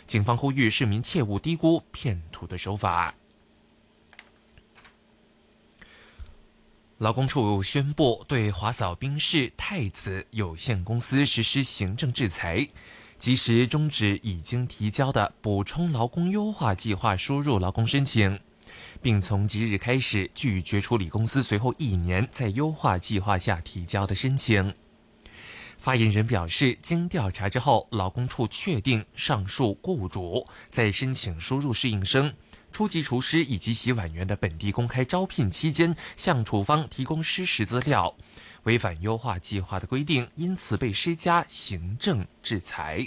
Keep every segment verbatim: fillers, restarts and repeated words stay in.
警方呼吁市民切勿低估骗徒的手法。劳工处宣布对华嫂冰室太子有限公司实施行政制裁，及时终止已经提交的补充劳工优化计划输入劳工申请，并从即日开始拒绝处理公司随后一年在优化计划下提交的申请。发言人表示，经调查之后，劳工处确定上述雇主在申请输入适应生、初级厨师以及洗碗员的本地公开招聘期间向处方提供失实资料，违反优化计划的规定，因此被施加行政制裁。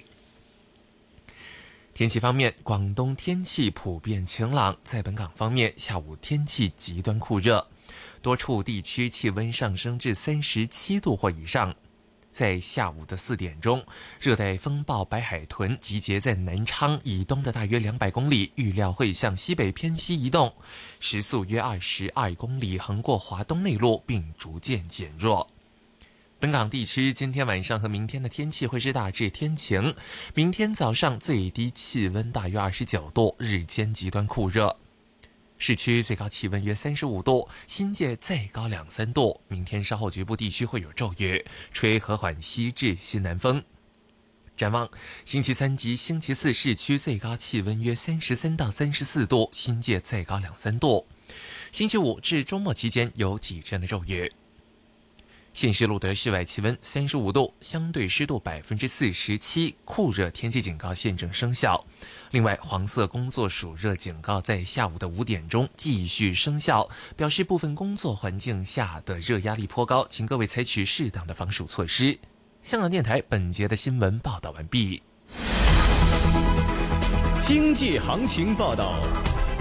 天气方面，广东天气普遍晴朗，在本港方面，下午天气极端酷热，多处地区气温上升至三十七度或以上。在下午的四点钟，热带风暴白海豚集结在南昌以东的大约两百公里，预料会向西北偏西移动，时速约二十二公里，横过华东内陆，并逐渐减弱。本港地区今天晚上和明天的天气会是大致天晴，明天早上最低气温大约二十九度，日间极端酷热。市区最高气温约三十五度，新界再高两三度。明天稍后局部地区会有骤雨，吹和缓西至西南风。展望星期三及星期四，市区最高气温约三十三到三十四度，新界再高两三度。星期五至周末期间有几阵的骤雨。现时录得室外气温三十五度，相对湿度百分之四十七，酷热天气警告现正生效。另外，黄色工作暑热警告在下午的五点钟继续生效，表示部分工作环境下的热压力颇高，请各位采取适当的防暑措施。香港电台本节的新闻报道完毕。 经济行情报道。